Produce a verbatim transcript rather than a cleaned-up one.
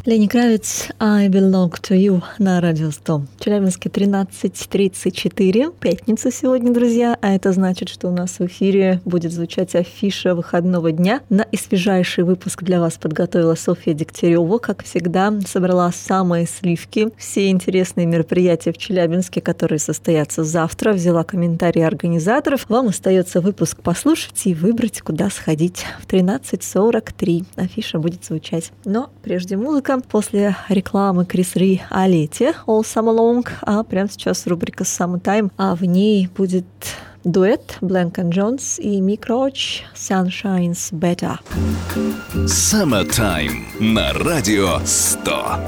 Лени Кравец, I Belong to You на Радио сто. В Челябинске тринадцать тридцать четыре, пятница сегодня, друзья, а это значит, что у нас в эфире будет звучать афиша выходного дня. На и свежайший выпуск для вас подготовила Софья Дегтярева. Как всегда, собрала самые сливки, все интересные мероприятия в Челябинске, которые состоятся завтра, взяла комментарии организаторов. Вам остается выпуск послушать и выбрать, куда сходить. В тринадцать сорок три афиша будет звучать. Но прежде музыка. После рекламы Крис Ри о лете All Summer Long, а прямо сейчас рубрика Summertime, а в ней будет дуэт Blank энд Jones и Мик Роуч Sunshine's Better. Summertime на Радио сто.